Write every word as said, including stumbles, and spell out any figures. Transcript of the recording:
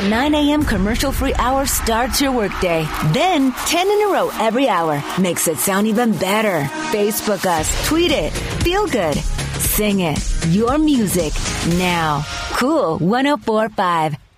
nine a.m. commercial-free hour starts your workday. Then, ten in a row every hour makes it sound even better. Facebook us, tweet it, feel good, sing it. Your music now. Cool one oh four point five.